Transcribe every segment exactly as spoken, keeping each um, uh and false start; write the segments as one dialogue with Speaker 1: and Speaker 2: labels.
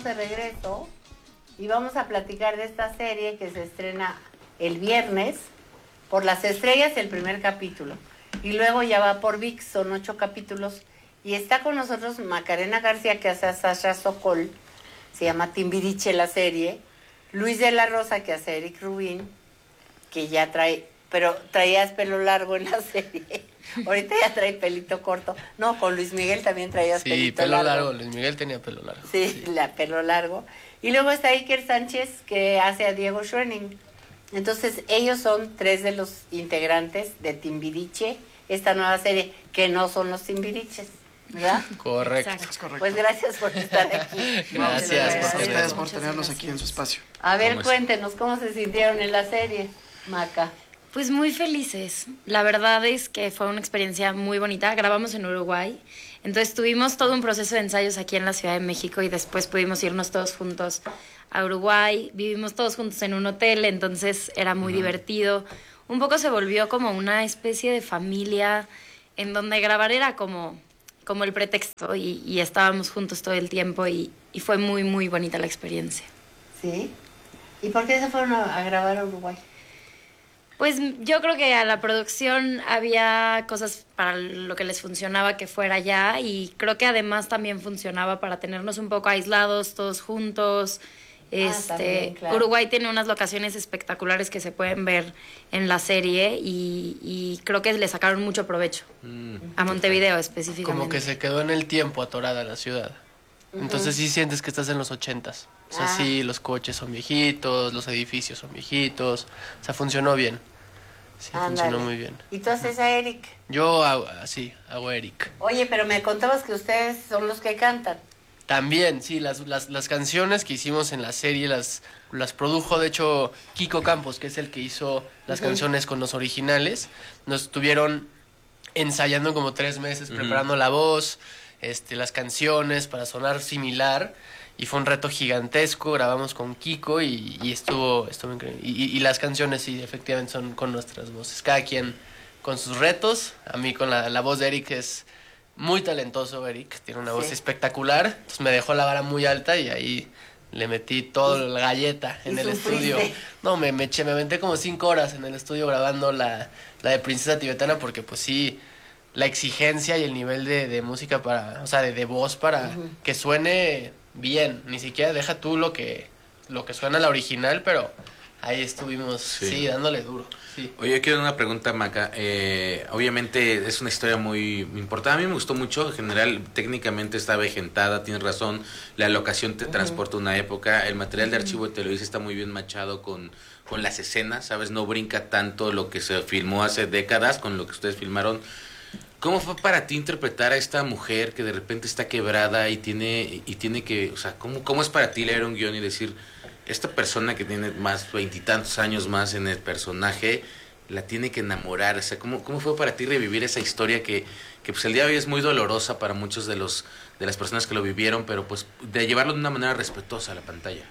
Speaker 1: de regreso y vamos a platicar de esta serie que se estrena el viernes por Las Estrellas, el primer capítulo. Y luego ya va por V I X, son ocho capítulos. Y está con nosotros Macarena García, que hace a Sasha Sokol, se llama Timbiriche la serie. Luis de la Rosa, que hace a Eric Rubin, que ya trae, pero traías pelo largo en la serie. Ahorita ya trae pelito corto. No, con Luis Miguel también traías
Speaker 2: sí,
Speaker 1: pelito
Speaker 2: pelo
Speaker 1: largo.
Speaker 2: largo. Luis Miguel tenía pelo largo.
Speaker 1: Sí,
Speaker 2: sí,
Speaker 1: la pelo largo. Y luego está Iker Sánchez, que hace a Diego Schwenning. Entonces, ellos son tres de los integrantes de Timbiriche, esta nueva serie, que no son los Timbiriches, ¿verdad?
Speaker 2: Correcto.
Speaker 3: Exacto.
Speaker 4: Es correcto.
Speaker 1: Pues gracias por estar aquí.
Speaker 2: Gracias
Speaker 4: Gracias a
Speaker 2: por
Speaker 4: ustedes
Speaker 2: tenernos.
Speaker 4: por
Speaker 3: Muchas
Speaker 4: tenernos
Speaker 3: gracias.
Speaker 4: aquí en su espacio.
Speaker 1: A ver,
Speaker 5: ¿Cómo es?
Speaker 1: cuéntenos, ¿cómo se sintieron en la serie, Maca?
Speaker 3: Pues muy felices. La verdad es que fue una experiencia muy bonita. Grabamos en Uruguay. Entonces tuvimos todo un proceso de ensayos aquí en la Ciudad de México y después pudimos irnos todos juntos a Uruguay. Vivimos todos juntos en un hotel, entonces era muy divertido. Un poco se volvió como una especie de familia en donde grabar era como, como el pretexto y, y estábamos juntos todo el tiempo y, y fue muy, muy bonita la experiencia.
Speaker 1: ¿Sí? ¿Y por qué se fueron a, a grabar a Uruguay?
Speaker 3: Pues yo creo que a la producción había cosas para lo que les funcionaba que fuera allá y creo que además también funcionaba para tenernos un poco aislados todos juntos. Este,
Speaker 1: también, claro.
Speaker 3: Uruguay tiene unas locaciones espectaculares que se pueden ver en la serie y, y creo que le sacaron mucho provecho
Speaker 5: Mm.
Speaker 3: a Montevideo específicamente.
Speaker 2: Como que se quedó en el tiempo atorada la ciudad. Entonces sí sientes que estás en los ochentas. O sea,
Speaker 1: Ah.
Speaker 2: sí, los coches son viejitos, los edificios son viejitos. O sea, funcionó bien. Sí,
Speaker 1: Ándale.
Speaker 2: funcionó muy bien.
Speaker 1: ¿Y tú haces a Eric?
Speaker 2: Yo hago, sí, hago Eric.
Speaker 1: Oye, pero me contabas que ustedes son los que cantan.
Speaker 2: También, sí, las, las, las canciones que hicimos en la serie las, las produjo, de hecho, Kiko Campos, que es el que hizo las
Speaker 1: Ujú.
Speaker 2: canciones con los originales. Nos estuvieron ensayando como tres meses,
Speaker 5: Ujú.
Speaker 2: preparando la voz, este, las canciones para sonar similar. Y fue un reto gigantesco, grabamos con Kiko y, y estuvo, estuvo increíble. Y, y, y las canciones sí, efectivamente son con nuestras voces. Cada quien con sus retos. A mí con la, la voz de Eric es muy talentoso, Eric. Tiene una voz
Speaker 1: Sí.
Speaker 2: espectacular. Entonces me dejó la vara muy alta y ahí le metí toda la galleta en
Speaker 1: y
Speaker 2: el
Speaker 1: sufriste.
Speaker 2: estudio. No, me, me eché, me aventé como cinco horas en el estudio grabando la, la de Princesa Tibetana porque pues sí, la exigencia y el nivel de, de música para, o sea, de, de voz para
Speaker 1: Ujú.
Speaker 2: que suene bien. Ni siquiera deja tú lo que, lo que suena la original, pero ahí estuvimos, sí,
Speaker 5: Sí.
Speaker 2: dándole duro. Sí.
Speaker 5: Oye, yo quiero una pregunta, Maca. Eh, obviamente es una historia muy importante. A mí me gustó mucho. En general, técnicamente está vegetada, tienes razón. La locación te transporta a una época. El material de archivo de Televisa está muy bien machado con, con las escenas, ¿sabes? No brinca tanto lo que se filmó hace décadas con lo que ustedes filmaron. ¿Cómo fue para ti interpretar a esta mujer que de repente está quebrada y tiene y tiene que, o sea, cómo, cómo es para ti leer un guión y decir, esta persona que tiene más veintitantos años más en el personaje, la tiene que enamorar? O sea, ¿cómo, cómo fue para ti revivir esa historia que, que pues el día de hoy es muy dolorosa para muchos de los de las personas que lo vivieron, pero pues de llevarlo de una manera respetuosa a la pantalla?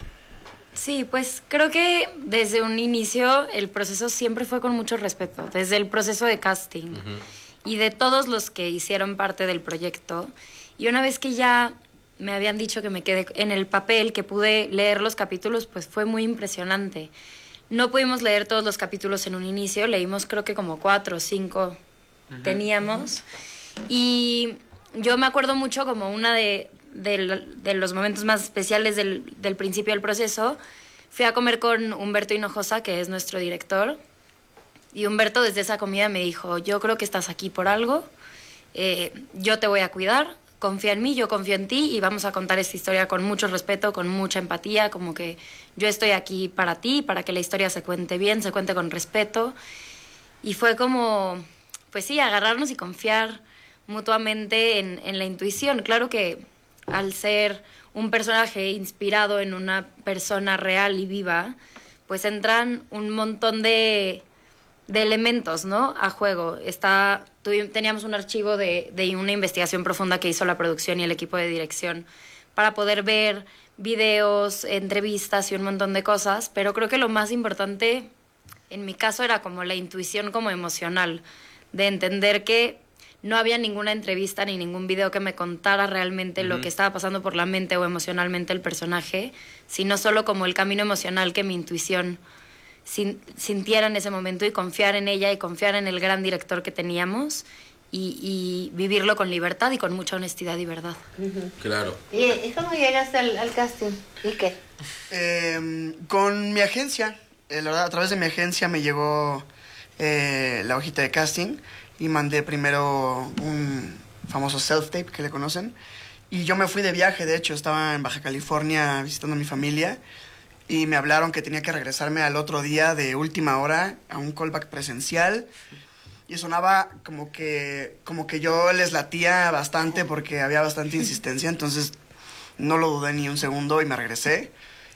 Speaker 3: Sí, pues creo que desde un inicio el proceso siempre fue con mucho respeto, desde el proceso de casting.
Speaker 5: Ujú.
Speaker 3: Y de todos los que hicieron parte del proyecto. Y una vez que ya me habían dicho que me quedé en el papel, que pude leer los capítulos, pues fue muy impresionante. No pudimos leer todos los capítulos en un inicio, leímos creo que como cuatro o cinco teníamos. Y yo me acuerdo mucho como una de, de, de los momentos más especiales del, del principio del proceso. Fui a comer con Humberto Hinojosa, que es nuestro director. Y Humberto desde esa comida me dijo, yo creo que estás aquí por algo, eh, yo te voy a cuidar, confía en mí, yo confío en ti y vamos a contar esta historia con mucho respeto, con mucha empatía, como que yo estoy aquí para ti, para que la historia se cuente bien, se cuente con respeto. Y fue como, pues sí, agarrarnos y confiar mutuamente en, en la intuición. Claro que al ser un personaje inspirado en una persona real y viva, pues entran un montón de... de elementos, ¿no? A juego. Está, tuvi- teníamos un archivo de, de una investigación profunda que hizo la producción y el equipo de dirección para poder ver videos, entrevistas y un montón de cosas, pero creo que lo más importante en mi caso era como la intuición como emocional, de entender que no había ninguna entrevista ni ningún video que me contara realmente uh-huh. lo que estaba pasando por la mente o emocionalmente el personaje, sino solo como el camino emocional que mi intuición sin, sintiera en ese momento y confiar en ella y confiar en el gran director que teníamos y, y vivirlo con libertad y con mucha honestidad y verdad.
Speaker 5: Uh-huh. Claro.
Speaker 1: ¿Y, ¿Y cómo llegaste al, al casting? ¿Y qué?
Speaker 4: Eh, con mi agencia, eh, la verdad, a través de mi agencia me llegó eh, la hojita de casting y mandé primero un famoso self-tape que le conocen. Y yo me fui de viaje, de hecho, estaba en Baja California visitando a mi familia y me hablaron que tenía que regresarme al otro día de última hora a un callback presencial. Y sonaba como que, como que yo les latía bastante porque había bastante insistencia, entonces no lo dudé ni un segundo y me regresé.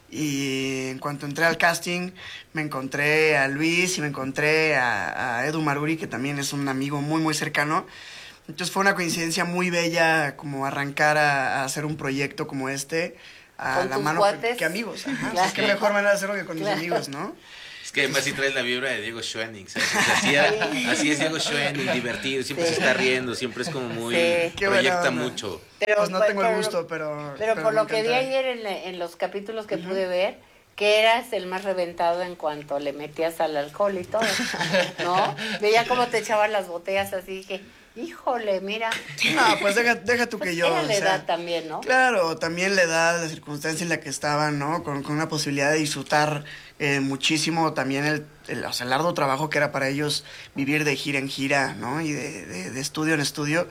Speaker 4: Y en cuanto entré al casting, me encontré a Luis y me encontré a, a Edu Maruri, que también es un amigo muy, muy cercano. Entonces fue una coincidencia muy bella como arrancar a, a hacer un proyecto como este a
Speaker 1: ¿Con
Speaker 4: la
Speaker 1: tus
Speaker 4: mano
Speaker 1: cuates?
Speaker 4: que, que amigos. Ajá.
Speaker 1: Claro.
Speaker 4: Es que mejor manera de hacerlo que con
Speaker 1: Claro.
Speaker 4: mis amigos, ¿no?
Speaker 5: Es que además sí traes la vibra de Diego Schoening, ¿sabes? O sea, así, a- así es Diego Schoening, divertido, siempre
Speaker 1: Sí.
Speaker 5: se está riendo, siempre es como muy...
Speaker 1: Sí.
Speaker 4: Qué buena
Speaker 5: proyecta
Speaker 4: onda.
Speaker 5: mucho.
Speaker 1: Pero,
Speaker 4: Pues no
Speaker 1: pero-
Speaker 4: tengo el
Speaker 1: pero-
Speaker 4: gusto, pero...
Speaker 1: Pero, por
Speaker 4: me
Speaker 1: lo que vi
Speaker 4: encanta.
Speaker 1: ayer en, la- en los capítulos que pude ver, que eras el más reventado en cuanto le metías al alcohol y todo, ¿no? Veía cómo te echaban las botellas así, dije, híjole, mira.
Speaker 4: No, pues deja, deja tú que yo...
Speaker 1: Era la
Speaker 4: o sea,
Speaker 1: edad también, ¿no?
Speaker 4: Claro, también la edad, la circunstancia en la que estaban, ¿no? Con, con una posibilidad de disfrutar eh, muchísimo también el, el, o sea, el arduo trabajo que era para ellos vivir de gira en gira, ¿no? Y de, de, de estudio en estudio.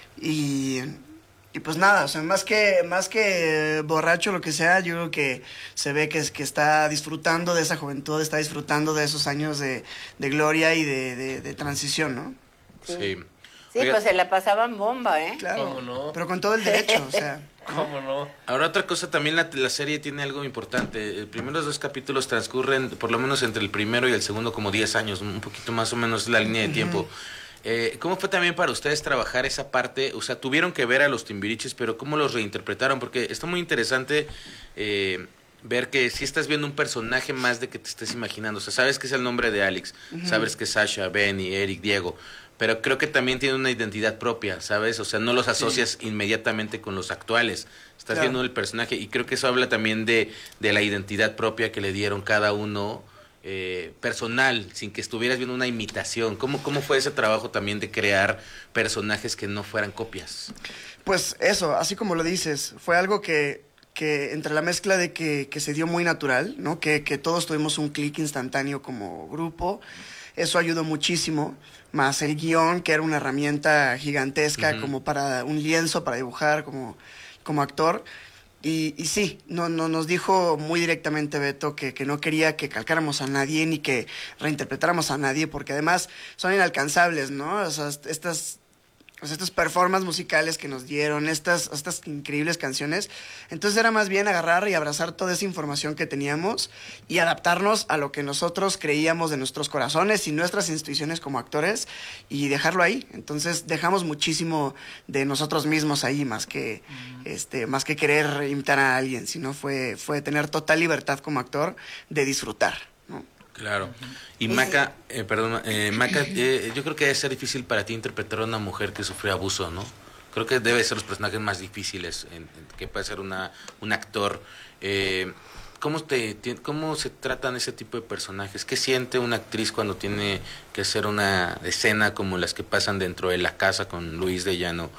Speaker 4: Y, y pues nada, o sea, más que, más que borracho, lo que sea, yo creo que se ve que, es, que está disfrutando de esa juventud, está disfrutando de esos años de, de gloria y de, de, de transición, ¿no?
Speaker 5: Sí.
Speaker 1: Sí,
Speaker 5: Oiga,
Speaker 1: pues se la pasaban bomba, ¿eh?
Speaker 4: Claro,
Speaker 2: ¿Cómo no?
Speaker 4: pero con todo el derecho, o sea...
Speaker 2: ¿Cómo no?
Speaker 5: Ahora otra cosa, también la, la serie tiene algo importante. Los primeros dos capítulos transcurren, por lo menos entre el primero y el segundo, como diez años, un poquito más o menos la línea de tiempo. Eh, ¿Cómo fue también para ustedes trabajar esa parte? O sea, tuvieron que ver a los Timbiriches, pero ¿cómo los reinterpretaron? Porque está muy interesante eh, ver que si estás viendo un personaje más de que te estés imaginando. O sea, sabes que es el nombre de Alex, uh-huh. sabes que es Sasha, Benny, Eric, Diego, pero creo que también tiene una identidad propia, ¿sabes? O sea, no los asocias sí. inmediatamente con los actuales. Estás claro. viendo el personaje y creo que eso habla también de, de la identidad propia que le dieron cada uno, eh, personal, sin que estuvieras viendo una imitación. ¿Cómo, ¿Cómo fue ese trabajo también de crear personajes que no fueran copias?
Speaker 4: Pues eso, así como lo dices, fue algo que, que entre la mezcla de que, que se dio muy natural, ¿no? Que, que todos tuvimos un clic instantáneo como grupo. Eso ayudó muchísimo, más el guión, que era una herramienta gigantesca, uh-huh. como para un lienzo, para dibujar como, como actor. Y, y sí, no, no, nos dijo muy directamente Beto que, que no quería que calcáramos a nadie ni que reinterpretáramos a nadie, porque además son inalcanzables, ¿no? O sea, estas... Pues estos performances musicales que nos dieron, estas, estas increíbles canciones. Entonces era más bien agarrar y abrazar toda esa información que teníamos y adaptarnos a lo que nosotros creíamos de nuestros corazones y nuestras intuiciones como actores y dejarlo ahí. Entonces dejamos muchísimo de nosotros mismos ahí, más que, uh-huh. este, más que querer imitar a alguien, sino fue, fue tener total libertad como actor de disfrutar, ¿no?
Speaker 5: Claro. Y Maca, eh, perdón, eh, Maca, eh, yo creo que debe ser difícil para ti interpretar a una mujer que sufrió abuso, ¿no? Creo que debe ser los personajes más difíciles en, en que puede ser una un actor. Eh, ¿cómo, te, ¿Cómo se tratan ese tipo de personajes? ¿Qué siente una actriz cuando tiene que hacer una escena como las que pasan dentro de la casa con Luis de Llano?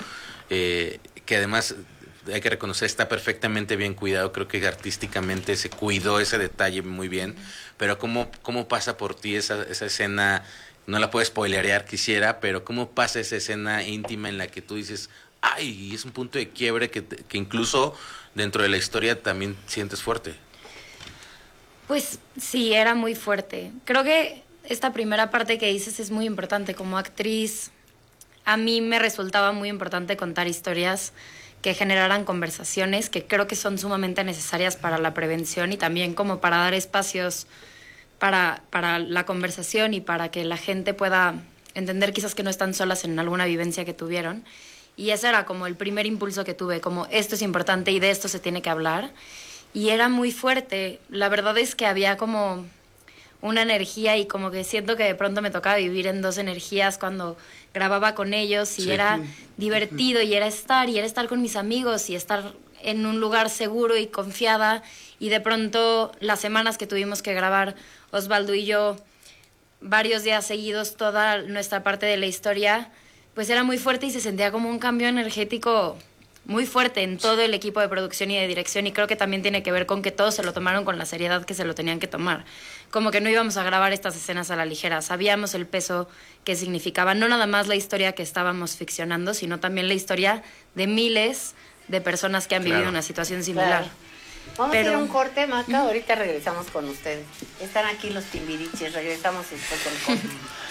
Speaker 5: Eh, que además... hay que reconocer, está perfectamente bien cuidado, creo que artísticamente se cuidó ese detalle muy bien, pero ¿cómo, cómo pasa por ti esa, esa escena? No la puedes spoilerear, quisiera, pero ¿cómo pasa esa escena íntima en la que tú dices, ay, es un punto de quiebre que, que incluso dentro de la historia también sientes fuerte?
Speaker 3: Pues sí, era muy fuerte. Creo que esta primera parte que dices es muy importante. Como actriz, a mí me resultaba muy importante contar historias que generaran conversaciones que creo que son sumamente necesarias para la prevención y también como para dar espacios para, para la conversación y para que la gente pueda entender quizás que no están solas en alguna vivencia que tuvieron. Y ese era como el primer impulso que tuve, como esto es importante y de esto se tiene que hablar. Y era muy fuerte. La verdad es que había como una energía y como que siento que de pronto me tocaba vivir en dos energías cuando grababa con ellos y
Speaker 5: Sí.
Speaker 3: era divertido y era estar y era estar con mis amigos y estar en un lugar seguro y confiada y de pronto las semanas que tuvimos que grabar Osvaldo y yo varios días seguidos toda nuestra parte de la historia pues era muy fuerte y se sentía como un cambio energético muy fuerte en todo el equipo de producción y de dirección y creo que también tiene que ver con que todos se lo tomaron con la seriedad que se lo tenían que tomar. Como que no íbamos a grabar estas escenas a la ligera, sabíamos el peso que significaba, no nada más la historia que estábamos ficcionando, sino también la historia de miles de personas que han
Speaker 5: Claro.
Speaker 3: vivido una situación similar.
Speaker 1: Claro. Vamos
Speaker 3: Pero-
Speaker 1: a ir a un corte, Maca, ahorita regresamos con ustedes. Están aquí los timbiriches, regresamos después del corte.